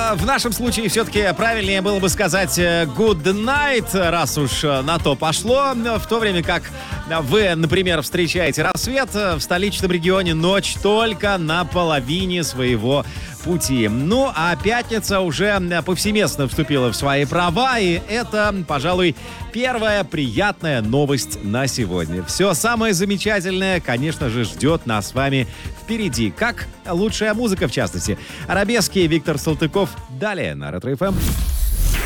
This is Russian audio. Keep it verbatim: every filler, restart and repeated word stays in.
э, в нашем случае все-таки правильнее было бы сказать good night, раз уж на то пошло. В то время как вы, например, встречаете рассвет в столичном регионе, ночь только на половине своего пути. Ну, а пятница уже повсеместно вступила в свои права, и это, пожалуй, первая приятная новость на сегодня. Все самое замечательное, конечно же, ждет нас с вами впереди, как лучшая музыка, в частности. Арабески, Виктор Салтыков. Далее на Ретро эф эм.